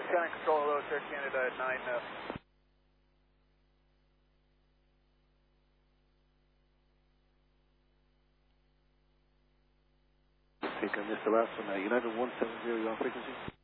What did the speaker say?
County Control, hello, Air Canada at 9. I think I missed the last one. United 170, you're on frequency.